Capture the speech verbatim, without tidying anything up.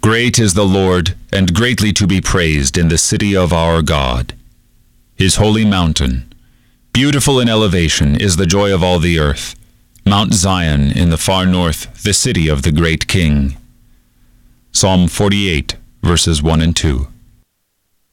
Great is the Lord, and greatly to be praised in the city of our God, his holy mountain. Beautiful in elevation is the joy of all the earth, Mount Zion in the far north, the city of the great King. Psalm forty-eight, verses one and two.